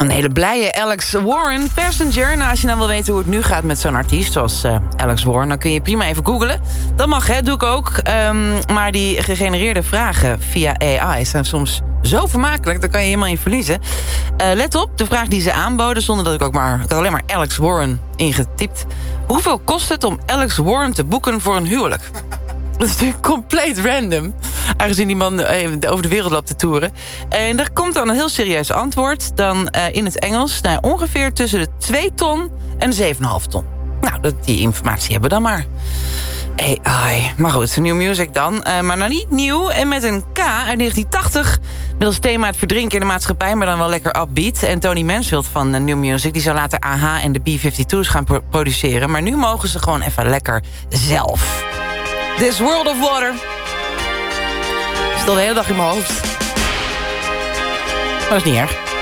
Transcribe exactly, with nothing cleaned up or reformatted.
Een hele blije Alex Warren, Passenger. Nou, als je nou wil weten hoe het nu gaat met zo'n artiest zoals uh, Alex Warren... dan kun je prima even googlen. Dat mag, hè, doe ik ook. Um, maar die gegenereerde vragen via A I zijn soms zo vermakelijk... daar kan je helemaal in verliezen. Uh, let op, de vraag die ze aanboden... zonder dat ik ook maar... ik had alleen maar Alex Warren ingetypt. Hoeveel kost het om Alex Warren te boeken voor een huwelijk? Dat is natuurlijk compleet random. Aangezien die man over de wereld loopt te toeren. En daar komt dan een heel serieus antwoord. Dan uh, in het Engels. Nou, ongeveer tussen de twee ton en de zeven komma vijf ton. Nou, dat, die informatie hebben we dan maar. A I. Maar goed, New Music dan. Uh, maar nou niet nieuw. En met een K uit negentien tachtig. Met als thema het verdrinken in de maatschappij. Maar dan wel lekker upbeat. En Tony Mansfield van uh, New Music. Die zou later A H en de B vijfentwintig's gaan pro- produceren. Maar nu mogen ze gewoon even lekker zelf. This World of Water. Zit al de hele dag in mijn hoofd. Maar dat is niet erg.